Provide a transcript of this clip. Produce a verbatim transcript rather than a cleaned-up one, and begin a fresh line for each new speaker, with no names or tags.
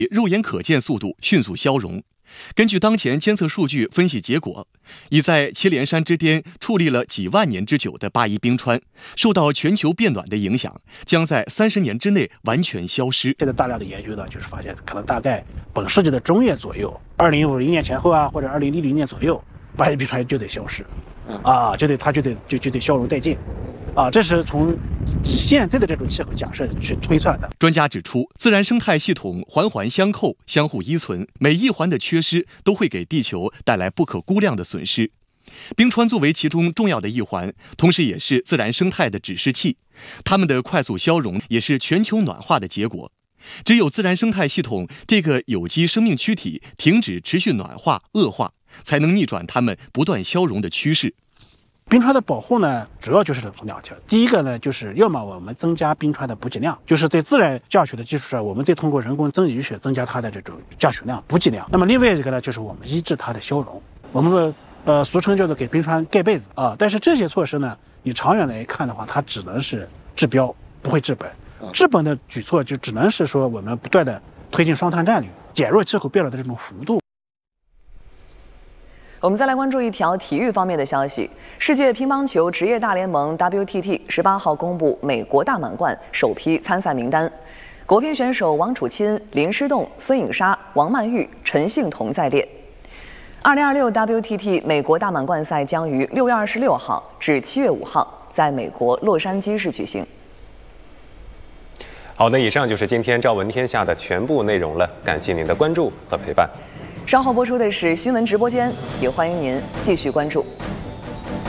肉眼可见速度迅速消融。根据当前监测数据分析结果，已在祁连山之巅矗立了几万年之久的八一冰川，受到全球变暖的影响，将在三十年之内完全消失。
现在大量的研究呢，就是发现可能大概本世纪的中叶左右，二零五零年前后啊，或者二零一零年左右，八一冰川就得消失，啊，就得它就得就就得消融殆尽。啊，这是从现在的这种气候假设去推算的。
专家指出，自然生态系统环环相扣，相互依存，每一环的缺失都会给地球带来不可估量的损失。冰川作为其中重要的一环，同时也是自然生态的指示器，它们的快速消融也是全球暖化的结果。只有自然生态系统这个有机生命躯体停止持续暖化恶化，才能逆转它们不断消融的趋势。
冰川的保护呢，主要就是从两条。第一个呢，就是要么我们增加冰川的补给量，就是在自然降雪的基础上，我们再通过人工增雨雪增加它的这种降雪量、补给量。那么另外一个呢，就是我们抑制它的消融，我们的呃俗称叫做给冰川盖被子啊。但是这些措施呢，你长远来看的话，它只能是治标，不会治本。治本的举措就只能是说我们不断的推进双碳战略，减弱气候变暖的这种幅度。
我们再来关注一条体育方面的消息：世界乒乓球职业大联盟 W T T 十八号公布美国大满贯首批参赛名单，国乒选手王楚钦、林诗栋、孙颖莎、王曼玉、陈幸同在列。二零二六 W T T 美国大满贯赛将于六月二十六号至七月五号在美国洛杉矶市举行。
好的，以上就是今天《朝闻天下》的全部内容了，感谢您的关注和陪伴。
稍后播出的是新闻直播间，也欢迎您继续关注。